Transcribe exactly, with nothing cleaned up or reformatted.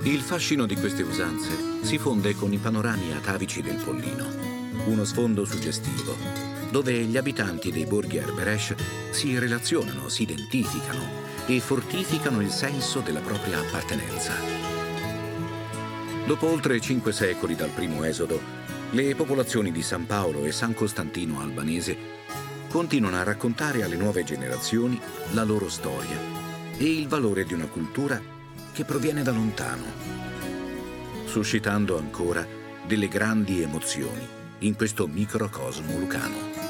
Il fascino di queste usanze si fonde con i panorami atavici del Pollino, uno sfondo suggestivo, dove gli abitanti dei borghi Arbëresh si relazionano, si identificano e fortificano il senso della propria appartenenza. Dopo oltre cinque secoli dal primo esodo, le popolazioni di San Paolo e San Costantino Albanese continuano a raccontare alle nuove generazioni la loro storia e il valore di una cultura che proviene da lontano, suscitando ancora delle grandi emozioni in questo microcosmo lucano.